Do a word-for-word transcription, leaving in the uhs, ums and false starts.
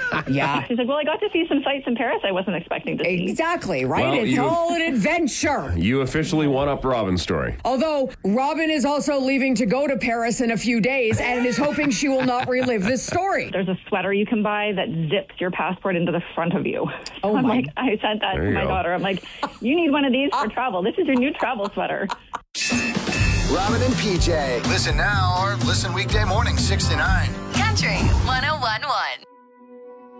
Yeah. She's like, well, I got to see some sights in Paris I wasn't expecting to see. Exactly, right? Well, it's you- all an adventure. You officially one up Robin's story. Although Robin is also leaving to go to Paris in a few days and is hoping she will not relive this story. There's a sweater you can buy that zips your passport into the front of you. Oh, I'm my- like, I sent that There to you my go. daughter. I'm like, you need one of these for travel. This is your new travel sweater. Robin and P J. Listen now or listen weekday morning six to nine. Country one oh one one.